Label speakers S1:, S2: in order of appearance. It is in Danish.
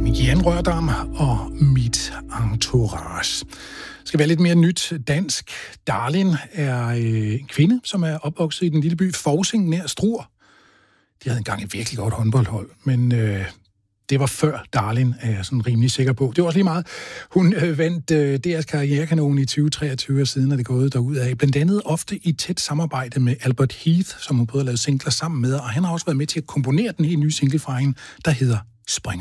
S1: Jan Rørdam og Mit Entourage. Det skal være lidt mere nyt dansk. Darlin er en kvinde, som er opvokset i den lille by Forsing nær Struer. De havde engang et virkelig godt håndboldhold, men det var før Darlin, er jeg sådan rimelig sikker på. Det var også lige meget. Hun vandt DR's Karrierekanon i 2023, og siden er det gået derudad. Blandt andet ofte i tæt samarbejde med Albert Heath, som hun både har lavet singler sammen med, og han har også været med til at komponere den helt nye single fra hende, der hedder Springer.